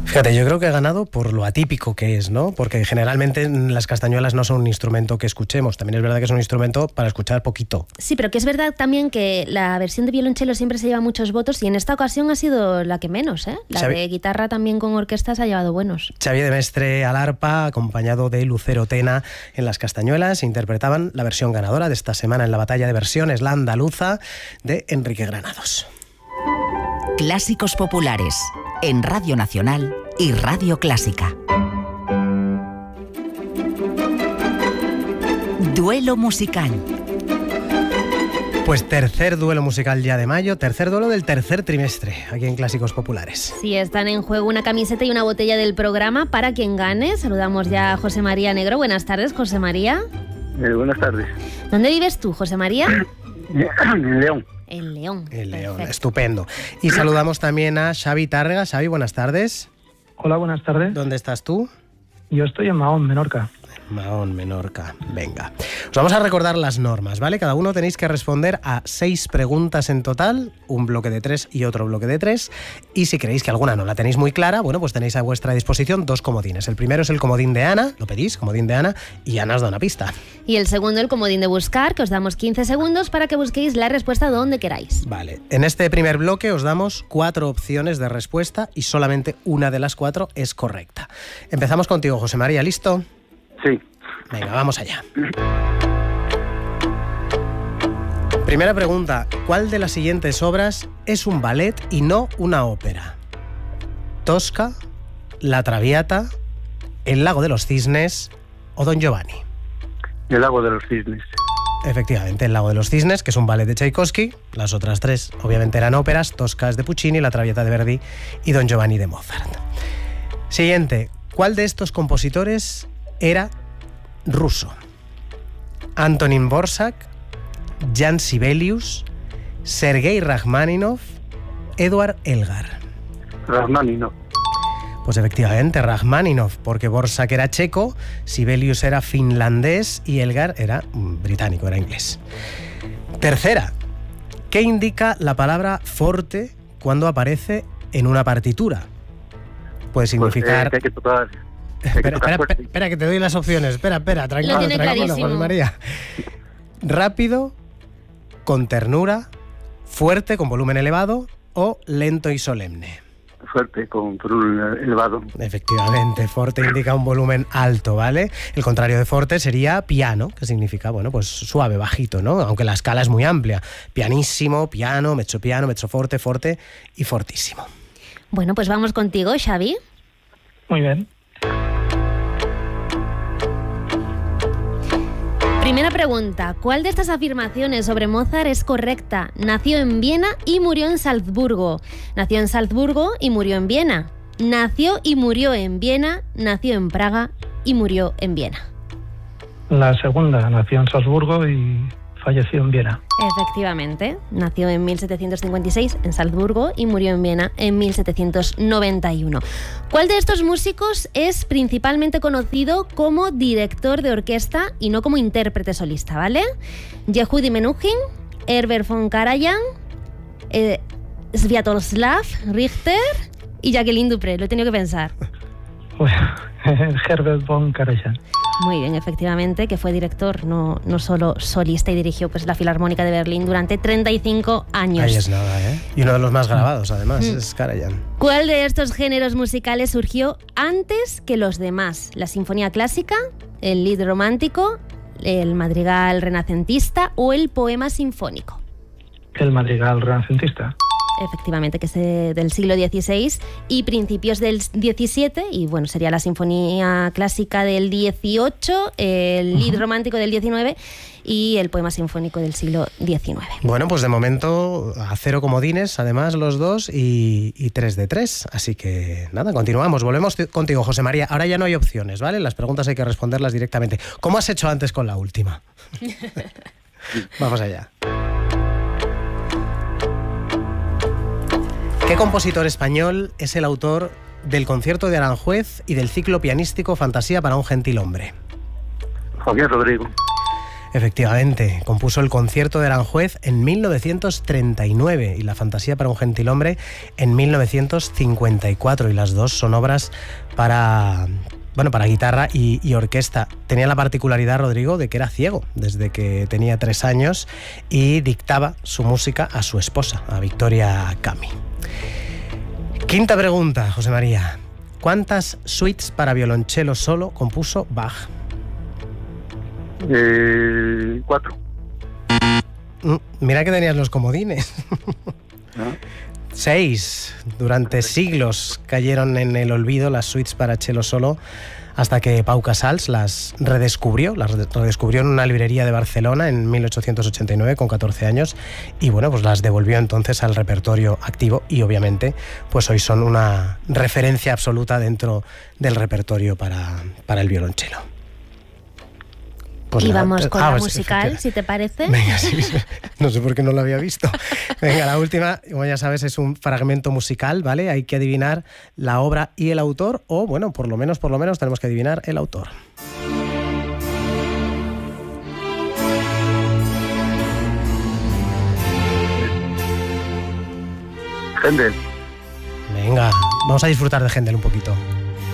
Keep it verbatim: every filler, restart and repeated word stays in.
Fíjate, yo creo que he ganado por lo atípico que es, ¿no? Porque generalmente las castañuelas no son un instrumento que escuchemos. También es verdad que es un instrumento para escuchar poquito. Sí, pero que es verdad también que la versión de violonchelo siempre se lleva muchos votos y en esta ocasión ha sido la que menos, ¿eh? La Xavi... de guitarra también con orquesta se ha llevado buenos. Xavi de Mestre al arpa, acompañado de Lucero Tena en las castañuelas, interpretaban la versión ganadora de esta semana en la batalla de versiones, la andaluza, de Enrique Granados. Clásicos populares en Radio Nacional y Radio Clásica. Duelo musical. Pues tercer duelo musical ya de mayo, tercer duelo del tercer trimestre, aquí en Clásicos Populares. Sí, están en juego una camiseta y una botella del programa para quien gane. Saludamos ya a José María Negro. Buenas tardes, José María. Eh, buenas tardes. ¿Dónde vives tú, José María? En León. En León. En León, estupendo. Y saludamos también a Xavi Tárrega. Xavi, buenas tardes. Hola, buenas tardes. ¿Dónde estás tú? Yo estoy en Mahón, Menorca. Mahón, Menorca. Venga. Os vamos a recordar las normas, ¿vale? Cada uno tenéis que responder a seis preguntas en total, un bloque de tres y otro bloque de tres. Y si creéis que alguna no la tenéis muy clara, bueno, pues tenéis a vuestra disposición dos comodines. El primero es el comodín de Ana, lo pedís, comodín de Ana, y Ana os da una pista. Y el segundo, el comodín de buscar, que os damos quince segundos para que busquéis la respuesta donde queráis. Vale. En este primer bloque os damos cuatro opciones de respuesta y solamente una de las cuatro es correcta. Empezamos contigo, José María, ¿listo? Sí. Venga, vamos allá. Primera pregunta. ¿Cuál de las siguientes obras es un ballet y no una ópera? ¿Tosca, La Traviata, El Lago de los Cisnes o Don Giovanni? El Lago de los Cisnes. Efectivamente, El Lago de los Cisnes, que es un ballet de Tchaikovsky. Las otras tres obviamente eran óperas. Tosca es de Puccini, La Traviata de Verdi y Don Giovanni de Mozart. Siguiente. ¿Cuál de estos compositores era ruso? Antonín Dvořák, Jan Sibelius, Sergei Rachmaninoff, Eduard Elgar. Rachmaninoff. Pues efectivamente, Rachmaninoff, porque Dvořák era checo, Sibelius era finlandés y Elgar era británico, era inglés. Tercera, ¿qué indica la palabra forte cuando aparece en una partitura? Puede significar... Pues, eh, que hay que tocar... Espera, espera, espera, espera, que te doy las opciones. Espera, espera, tranquilo, tranquilo, José María. Rápido, con ternura, fuerte, con volumen elevado o lento y solemne. Fuerte, con volumen elevado. Efectivamente, forte indica un volumen alto, ¿vale? El contrario de forte sería piano, que significa, bueno, pues suave, bajito, ¿no? Aunque la escala es muy amplia. Pianissimo, piano, mezzo piano, mezzo forte, forte y fortísimo. Bueno, pues vamos contigo, Xavi. Muy bien. Primera pregunta. ¿Cuál de estas afirmaciones sobre Mozart es correcta? Nació en Viena y murió en Salzburgo. Nació en Salzburgo y murió en Viena. Nació y murió en Viena. Nació en Praga y murió en Viena. La segunda, nació en Salzburgo y falleció en Viena. Efectivamente, nació en mil setecientos cincuenta y seis en Salzburgo y murió en Viena en mil setecientos noventa y uno. ¿Cuál de estos músicos es principalmente conocido como director de orquesta y no como intérprete solista, ¿vale? Yehudi Menuhin, Herbert von Karajan, eh, Sviatoslav Richter y Jacqueline Dupré. Lo he tenido que pensar. Herbert von Karajan. Muy bien, efectivamente, que fue director, no, no solo solista, y dirigió pues la Filarmónica de Berlín durante treinta y cinco años. Ahí es nada, ¿eh? Y uno de los más grabados, además, mm. es Karajan. ¿Cuál de estos géneros musicales surgió antes que los demás? ¿La sinfonía clásica, el lied romántico, el madrigal renacentista o el poema sinfónico? El madrigal renacentista. Efectivamente, que es del siglo dieciséis y principios del diecisiete, y bueno, sería la sinfonía clásica del dieciocho, el lied romántico del diecinueve y el poema sinfónico del siglo diecinueve. Bueno, pues de momento a cero comodines, además los dos, y, y tres de tres, así que nada, continuamos, volvemos contigo, José María. Ahora ya no hay opciones, ¿vale? Las preguntas hay que responderlas directamente. ¿Cómo has hecho antes con la última? Vamos allá. ¿Qué compositor español es el autor del concierto de Aranjuez y del ciclo pianístico Fantasía para un gentilhombre? Joaquín Rodrigo. Efectivamente, compuso el concierto de Aranjuez en mil novecientos treinta y nueve y la Fantasía para un gentilhombre en mil novecientos cincuenta y cuatro, y las dos son obras para, bueno, para guitarra y, y orquesta. Tenía la particularidad, Rodrigo, de que era ciego desde que tenía tres años y dictaba su música a su esposa, a Victoria Cami. Quinta pregunta, José María. ¿Cuántas suites para violonchelo solo compuso Bach? Eh, cuatro. Mm, mira que tenías los comodines. ¿No? Seis. Durante siglos cayeron en el olvido las suites para cello solo, hasta que Pau Casals las redescubrió, las redescubrió en una librería de Barcelona en mil ochocientos ochenta y nueve con catorce años, y bueno, pues las devolvió entonces al repertorio activo, y obviamente pues hoy son una referencia absoluta dentro del repertorio para, para el violonchelo. Pues y nada, vamos con ah, la pues, musical, si te parece. Venga, sí, sí. No sé por qué no lo había visto. Venga, la última, como ya sabes, es un fragmento musical, ¿vale? Hay que adivinar la obra y el autor, o bueno, por lo menos, por lo menos tenemos que adivinar el autor. Händel. Venga, vamos a disfrutar de Händel un poquito.